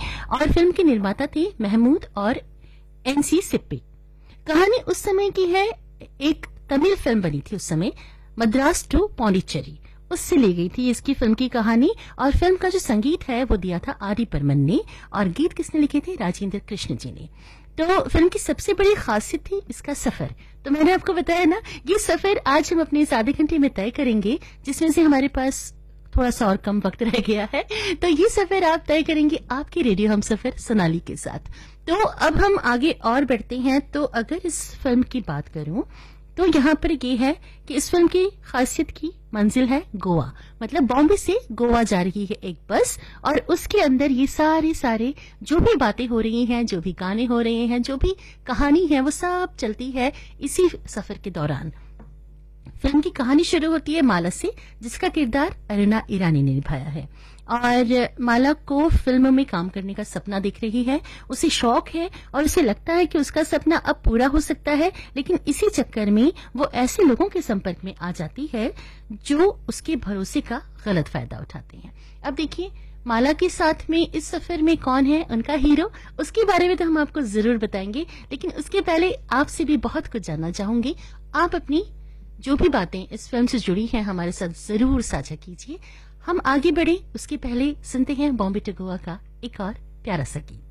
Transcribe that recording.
और फिल्म के निर्माता थे महमूद और एनसी सिप्पी। कहानी उस समय की है, एक तमिल फिल्म बनी थी उस समय, मद्रास टू पौंडीचेरी, उससे ली गई थी इसकी फिल्म की कहानी। और फिल्म का जो संगीत है वो दिया था आर डी बर्मन ने, और गीत किसने लिखे थे? राजेंद्र कृष्ण जी ने। तो फिल्म की सबसे बड़ी खासियत थी इसका सफर। तो मैंने आपको बताया ना, ये सफर आज हम अपने इस आधे घंटे में तय करेंगे, जिसमें से हमारे पास थोड़ा सा और कम वक्त रह गया है। तो ये सफर आप तय करेंगे आपकी रेडियो हम सफर सोनाली के साथ। तो अब हम आगे और बढ़ते हैं। तो अगर इस फिल्म की बात करूं तो यहाँ पर ये है कि इस फिल्म की खासियत की मंजिल है गोवा, मतलब बॉम्बे से गोवा जा रही है एक बस, और उसके अंदर ये सारे जो भी बातें हो रही हैं, जो भी गाने हो रहे हैं, जो भी कहानी है, वो सब चलती है इसी सफर के दौरान। फिल्म की कहानी शुरू होती है माला से, जिसका किरदार अरुणा ईरानी ने निभाया है। और माला को फिल्म में काम करने का सपना दिख रही है, उसे शौक है और उसे लगता है कि उसका सपना अब पूरा हो सकता है। लेकिन इसी चक्कर में वो ऐसे लोगों के संपर्क में आ जाती है जो उसके भरोसे का गलत फायदा उठाते हैं। अब देखिए माला के साथ में इस सफर में कौन है उनका हीरो, उसके बारे में तो हम आपको जरूर बताएंगे। लेकिन उसके पहले आपसे भी बहुत कुछ जानना चाहूंगी। आप अपनी जो भी बातें इस फिल्म से जुड़ी हैं हमारे साथ जरूर साझा कीजिए। हम आगे बढ़े उसके पहले सुनते हैं बॉम्बे टू गोवा का एक और प्यारा सा गीत।